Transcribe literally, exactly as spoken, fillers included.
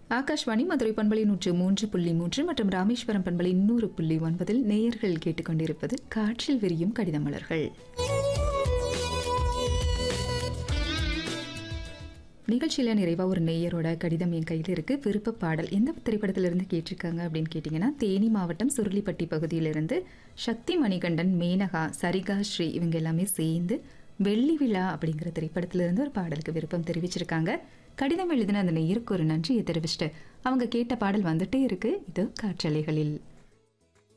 ஆகாஷ்வாணி மதுரை பண்பலை நூற்று மூன்று புள்ளி மூன்று மற்றும் ராமேஸ்வரம் பண்பலை நூறு புள்ளி ஒன்பதில் நேயர்கள் கேட்டுக்கொண்டிருப்பது காற்றில் விரியும் கடித மலர்கள். நிகழ்ச்சியில நிறைவா ஒரு நேயரோட கடிதம் என் கையில் இருக்கு. விருப்ப பாடல் எந்த திரைப்படத்திலிருந்து கேட்டிருக்காங்க அப்படின்னு கேட்டிங்கன்னா, தேனி மாவட்டம் சுருளிப்பட்டி பகுதியிலிருந்து சக்தி மணிகண்டன், மேனகா, சரிகா ஸ்ரீ இவங்க எல்லாமே சேர்ந்து வெள்ளி விழா அப்படிங்கிற திரைப்படத்திலிருந்து ஒரு பாடலுக்கு விருப்பம் தெரிவிச்சிருக்காங்க. கடிதம் எழுதின அந்த நேயருக்கு ஒரு நன்றியை தெரிவிச்சுட்டு அவங்க கேட்ட பாடல் வந்துட்டே இருக்கு. இது காற்றலைகளில்.